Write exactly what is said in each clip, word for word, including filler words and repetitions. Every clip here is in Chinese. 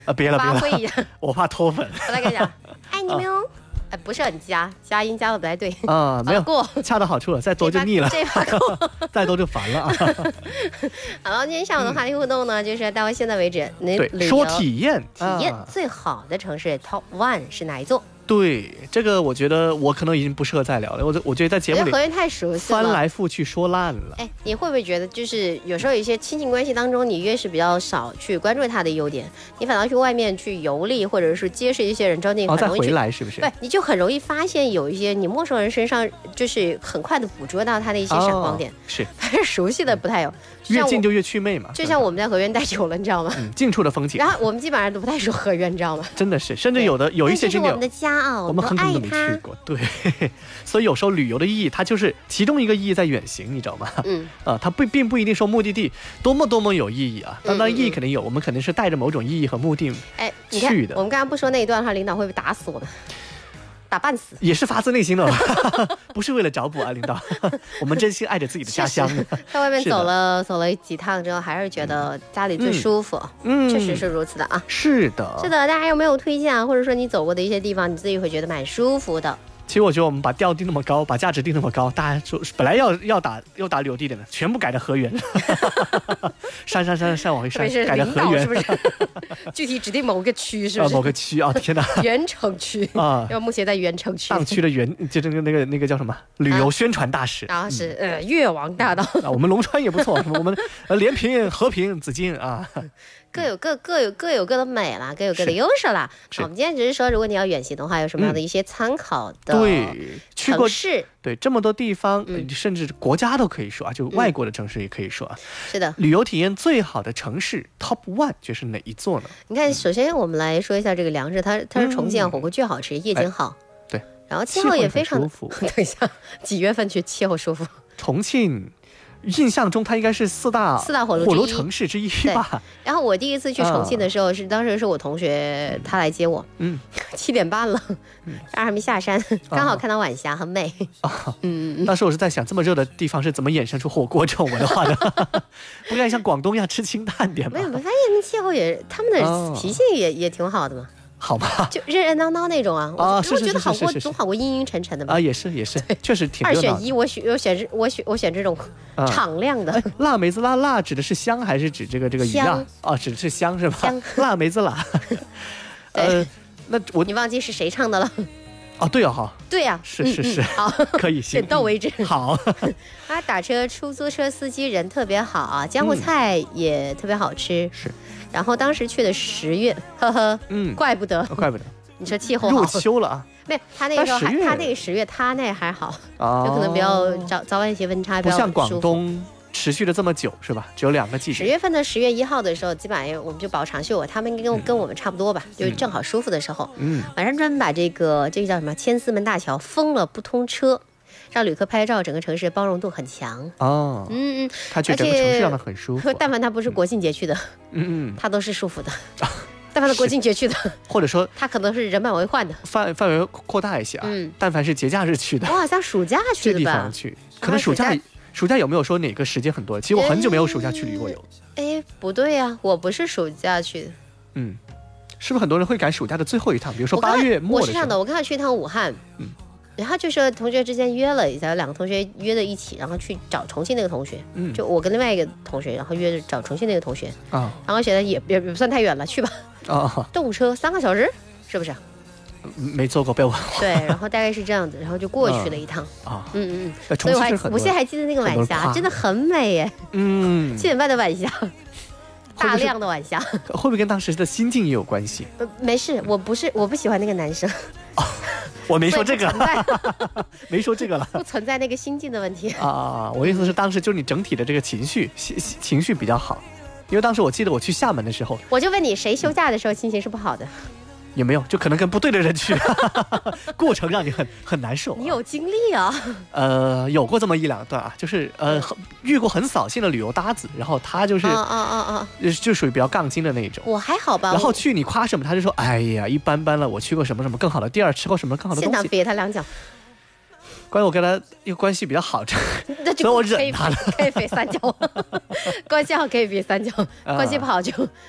啊，别了别了， 发挥一下， 我怕脱粉。 我来跟你讲，爱你们哦。哎，不是很加，加音加的不太对啊，没有过， 恰到好处了，再多就腻了， 这把过， 再多就烦了啊。 好了，今天下午的话题互动呢，嗯、就是到现在为止，您说体验， 体验最好的城市 Top One 是哪一座？ 对，这个我觉得我可能已经不适合再聊了。我我觉得在节目里河源太熟悉了， 翻来覆去说烂了。 哎，你会不会觉得，就是有时候有一些亲近关系当中，你越是比较少去关注他的优点，你反倒去外面去游历，或者是结识一些人之后，你很容易、 哦、再回来，是不是？ 对，你就很容易发现有一些你陌生人身上，就是很快的捕捉到他的一些闪光点。哦、 是， 还是熟悉的不太有。 越近就越趣味嘛， 就像我们在河源待久了，你知道吗？ 嗯，近处的风景。 然后我们基本上都不太说河源，你知道吗？ 真的是，甚至有的有一些是我们的骄傲， 我们很可能都没去过。对，所以有时候旅游的意义，它就是其中一个意义在远行，你知道吗？ 嗯， 啊，它不并不一定说目的地多么多么有意义啊，当然意义肯定有， 嗯嗯嗯我们肯定是带着某种意义和目的哎去的。 我们刚刚不说那一段的话，领导会不会打死我们？打半死也是发自内心的，不是为了找补啊，领导，我们真心爱着自己的家乡。 在外面走了走了几趟之后，还是觉得家里最舒服。 嗯， 确实是如此的啊。 是的， 是的，大家有没有推荐啊？或者说你走过的一些地方，你自己会觉得蛮舒服的？ 其实我觉得我们把调定那么高，把价值定那么高，大家说本来要要打要打旅游地点的，全部改的河源，山山山山往回山，改的河源， 是不是？具体指定某个区是不是？ 啊、某个区啊！天哪， 原城区啊，因为目前在原城区。 当区的原就那个那个那个叫什么旅游宣传大使， 然后是、嗯、呃越王大道啊，我们龙川也不错，我们呃连平、和平、紫金啊。 各有各各有各有各的美啦，各有各的优势啦。我们今天只是说，如果你要远行的话，有什么样的一些参考的对去过城市？ 对，这么多地方， 嗯、 甚至国家都可以说啊，就外国的城市也可以说啊。 嗯、是的， 旅游体验最好的城市 Top One 就是哪一座呢？ 你看，首先我们来说一下这个粮食，它它是重庆啊，火锅巨好吃，夜景好。 哎、对， 然后气候也非常舒服。 等一下，几月份去气候舒服？ 重庆。印象中它应该是四大四大火炉火炉城市之一吧。 然后我第一次去重庆的时候，是当时是我同学他来接我， 嗯， 七点半了，然后还没下山，刚好看到晚霞，很美。 啊，嗯，当时我是在想，这么热的地方是怎么衍生出火锅这种文化的？不该像广东一样吃清淡点吗？ 没有，我发现那气候也，他们的脾性也、哦、也挺好的嘛。 好吧， 就热热闹闹那种啊， 啊， 我觉得好过总好过阴阴沉沉的吧。 啊，也是也是，确实挺热闹。 二选一，我选我选我选我选这种敞亮的。 啊、辣梅子辣辣指的是香还是指这个这个鱼啊？啊，指的是香是吧？ 香， 辣梅子辣。呃，那我你忘记是谁唱的了？ 哦，对啊，哈， 对呀、啊， 是是是， 嗯嗯、好， 可以， 点到为止。 嗯、好， 他打车出租车司机人特别好啊，江湖菜也特别好吃。 是、嗯， 然后当时去的十月，呵呵， 嗯， 怪不得， 怪不得。 你说气候好， 入秋了啊？ 没有，他那个时候还，他那个十月，他那还好， 哦、 有可能比较早早晚一些温差， 不像广东持续了这么久是吧？只有两个季节。 十月份的十月一号的时候，基本上我们就保长袖，他们跟、嗯、跟我们差不多吧，就是正好舒服的时候。 嗯， 晚上专门把这个这个叫什么千厮门大桥封了，不通车。让旅客拍照，整个城市包容度很强哦。 嗯嗯， 他觉得整个城市让他很舒服。 但凡他不是国庆节去的， 嗯嗯， 他都是舒服的。但凡是国庆节去的， 或者说他可能是人满为患的。 范范围扩大一些啊，嗯，但凡是节假日去的， 我好像暑假去的吧？ 这地方去，可能暑假暑假有没有说哪个时间很多？其实我很久没有暑假去旅过游。 哎，不对呀、啊，我不是暑假去的。 嗯，是不是很多人会赶暑假的最后一趟？比如说八月末的时候。 我是这样的，我刚才去一趟武汉，嗯。然后就说同学之间约了一下，两个同学约在一起，然后去找重庆那个同学，嗯，就我跟另外一个同学，然后约着找重庆那个同学啊，然后觉得也也不算太远了，去吧，啊，动车三个小时，是不是？ 没坐过，被我对，然后大概是这样子，然后就过去了一趟啊，嗯嗯嗯， 所以我还我现在还记得那个晚霞，真的很美耶，嗯，七点半的晚霞。大量的晚霞， 会不会跟当时的心境也有关系？ 呃，没事，我不是我不喜欢那个男生。 哦，我没说这个，没说这个了， 不存在那个心境的问题啊。我意思是，当时就是你整体的这个情绪情绪比较好，因为当时我记得我去厦门的时候， 我就问你，谁休假的时候心情是不好的？ 也没有，就可能跟不对的人去，过程让你很很难受、啊。 你有经历啊？ 呃，有过这么一两段啊，就是呃遇过很扫兴的旅游搭子，然后他就是啊啊啊啊，就属于比较杠精的那种。 我还好吧。 然后去你夸什么，他就说哎呀一般般了，我去过什么什么更好的地儿，吃过什么更好的东西。 现场别他两脚。 关于我跟他一个关系比较好， 那就所以我忍他了， 可以别三脚。关系好可以别三脚，关系不好就。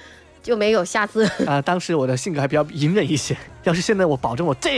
就没有下次啊、呃。当时我的性格还比较隐忍一些，要是现在我保证我这